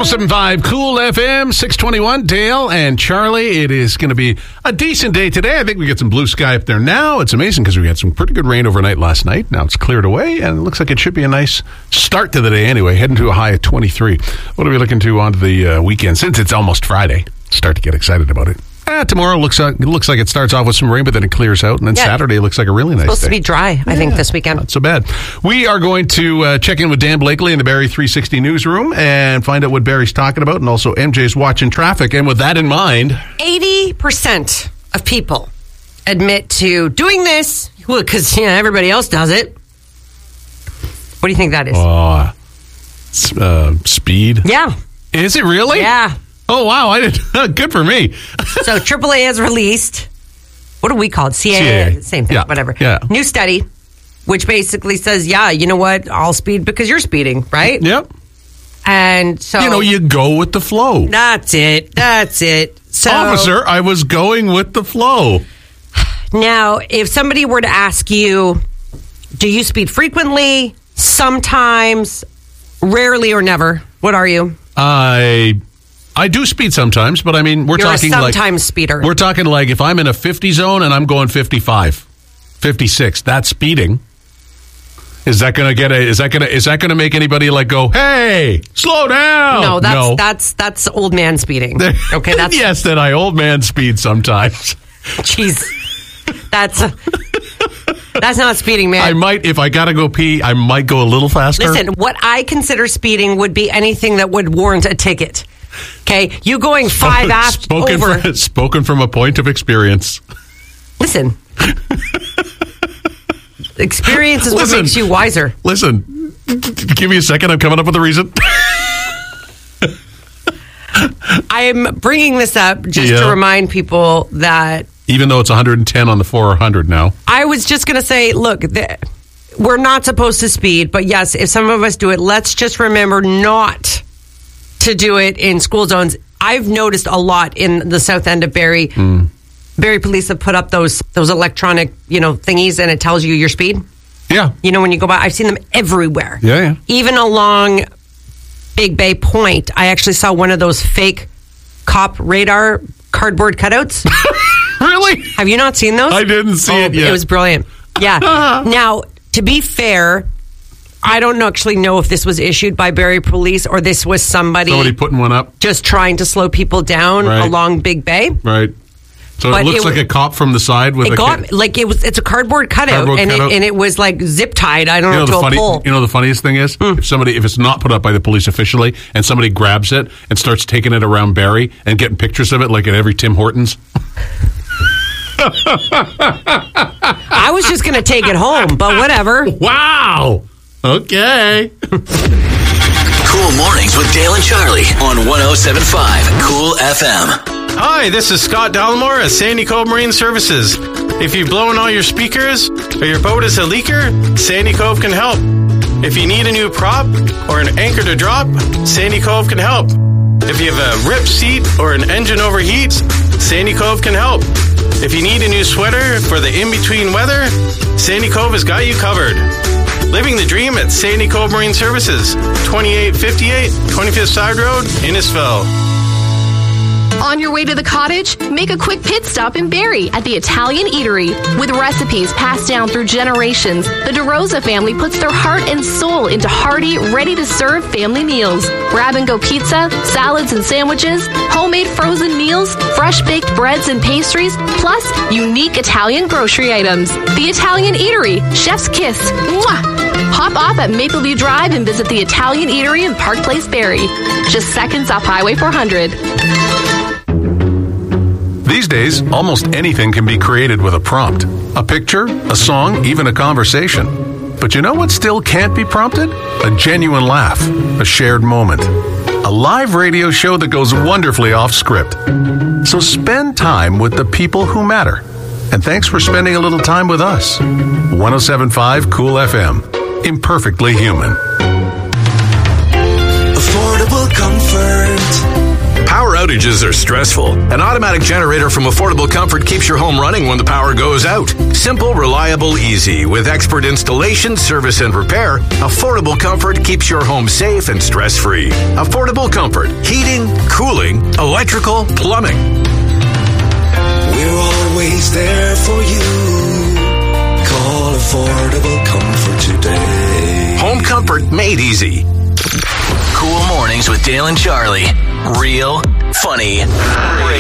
107.5 Cool FM, 621. Dale and Charlie. It is going to be a decent day today. I think we get some blue sky up there now. It's amazing because we had some pretty good rain overnight last night. Now it's cleared away, and it looks like it should be a nice start to the day anyway, heading to a high of 23. What are we looking to on the weekend? Since it's almost Friday, start to get excited about it. Tomorrow looks like it starts off with some rain, but then it clears out, and then Saturday looks like a really nice day. It's supposed to be dry, I think, this weekend. Not so bad. We are going to check in with Dan Blakely in the Barrie 360 newsroom and find out what Barrie's talking about, and also MJ's watching traffic. And with that in mind, 80% of people admit to doing this because everybody else does it. What do you think that is? Speed. Yeah. Is it really? Yeah. Oh, wow. I did. Good for me. So AAA has released, what do we call it? CAA. Same thing, whatever. Yeah. New study, which basically says, you know what? I'll speed because you're speeding, right? Yep. And so... you go with the flow. That's it. So, Officer, I was going with the flow. Now, if somebody were to ask you, do you speed frequently, sometimes, rarely, or never? What are you? I do speed sometimes, but I mean, You're talking a sometimes speeder. We're talking like if I'm in a 50 zone and I'm going 55, 56, that's speeding. Is that going to make anybody like go, "Hey, slow down"? No, that's old man speeding. Okay, that's yes, that old man speed sometimes. Jeez. That's not speeding, man. I might, if I got to go pee, I might go a little faster. Listen, what I consider speeding would be anything that would warrant a ticket. Okay, you going spoken from a point of experience. Listen, experience is what makes you wiser. Listen, give me a second. I'm coming up with a reason. I am bringing this up just to remind people that even though it's 110 on the 400 now, I was just going to say, look, we're not supposed to speed, but yes, if some of us do it, let's just remember not to do it in school zones. I've noticed a lot in the south end of Barrie. Barrie police have put up those electronic, thingies, and it tells you your speed. Yeah. When you go by, I've seen them everywhere. Yeah. Even along Big Bay Point, I actually saw one of those fake cop radar cardboard cutouts. Really? Have you not seen those? I didn't see it yet. It was brilliant. Yeah. Now, to be fair, I don't actually know if this was issued by Barrie Police or this was somebody putting one up, just trying to slow people down along Big Bay. Right. So it looks like a cop from the side with it's a cardboard cutout, and it was like zip tied. I don't know to a pole. The funniest thing is if it's not put up by the police officially and somebody grabs it and starts taking it around Barrie and getting pictures of it like at every Tim Hortons. I was just going to take it home, but whatever. Wow. Okay. Cool Mornings with Dale and Charlie on 107.5 Cool FM. Hi, this is Scott Dallimore at Sandy Cove Marine Services. If you've blown all your speakers or your boat is a leaker, Sandy Cove can help. If you need a new prop or an anchor to drop, Sandy Cove can help. If you have a ripped seat or an engine overheats, Sandy Cove can help. If you need a new sweater for the in-between weather, Sandy Cove has got you covered. Living the dream at Sandy Cove Marine Services, 2858 25th Side Road, Innisfil. On your way to the cottage? Make a quick pit stop in Barrie at the Italian Eatery. With recipes passed down through generations, the DeRosa family puts their heart and soul into hearty, ready-to-serve family meals. Grab-and-go pizza, salads and sandwiches, homemade frozen meals, fresh-baked breads and pastries, plus unique Italian grocery items. The Italian Eatery. Chef's kiss. Mwah! Hop off at Mapleview Drive and visit the Italian Eatery in Park Place, Barrie. Just seconds off Highway 400. These days, almost anything can be created with a prompt. A picture, a song, even a conversation. But you know what still can't be prompted? A genuine laugh, a shared moment. A live radio show that goes wonderfully off script. So spend time with the people who matter. And thanks for spending a little time with us. 107.5 Cool FM. Imperfectly human. Affordable comfort. Power outage outages are stressful. An automatic generator from Affordable Comfort keeps your home running when the power goes out. Simple, reliable, easy. With expert installation, service, and repair, Affordable Comfort keeps your home safe and stress-free. Affordable Comfort. Heating, cooling, electrical, plumbing. We're always there for you. Call Affordable Comfort today. Home comfort made easy. Cool Mornings with Dale and Charlie. Real, funny radio.